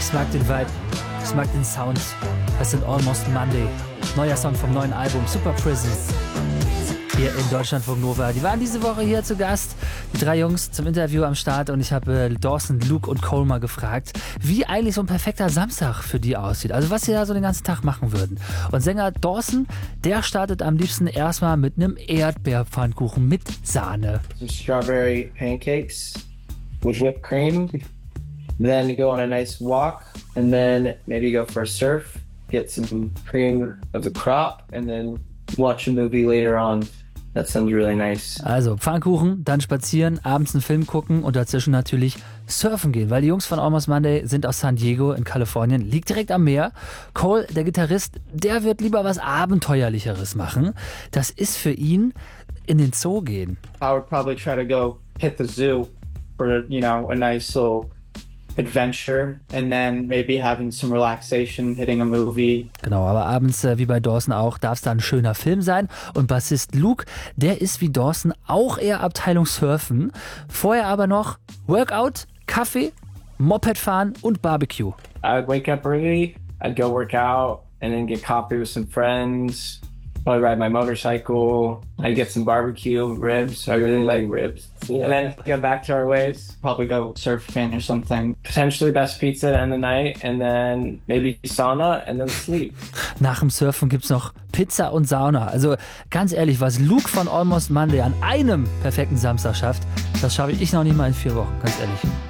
Ich mag den Vibe, ich mag den Sound. Das sind Almost Monday. Neuer Song vom neuen Album Super Prisons. Hier in Deutschlandfunk Nova. Die waren diese Woche hier zu Gast. Die 3 Jungs zum Interview am Start und ich habe Dawson, Luke und Cole mal gefragt, wie eigentlich so ein perfekter Samstag für die aussieht. Also was sie da so den ganzen Tag machen würden. Und Sänger Dawson, der startet am liebsten erstmal mit einem Erdbeerpfannkuchen mit Sahne. Some strawberry pancakes with whipped cream. Then go on a nice walk and then maybe go for a surf. Get some cream of the crop and then watch a movie later on. That sounds really nice. Also Pfannkuchen, dann spazieren, abends einen Film gucken und dazwischen natürlich surfen gehen, weil die Jungs von Almost Monday sind aus San Diego in Kalifornien, liegt direkt am Meer. Cole, der Gitarrist, der wird lieber was Abenteuerlicheres machen. Das ist für ihn in den Zoo gehen. I would probably try to go hit the zoo for, a nice little adventure and then maybe having some relaxation, hitting a movie. Genau, aber abends, wie bei Dawson auch, darf es da ein schöner Film sein. Und Bassist Luke, der ist wie Dawson auch eher Abteilung Surfen. Vorher aber noch Workout, Kaffee, Moped fahren und Barbecue. I would wake up early, I'd go work out and then get coffee with some friends. Probably ride my motorcycle. I'd get some barbecue ribs. I really like ribs. And then get back to our ways. Probably go surfing or something. Potentially best pizza to end the night. And then maybe sauna and then sleep. Nach dem Surfen gibt's noch Pizza und Sauna. Also ganz ehrlich, was Luke von Almost Monday an einem perfekten Samstag schafft, das schaffe ich noch nicht mal in 4 Wochen. Ganz ehrlich.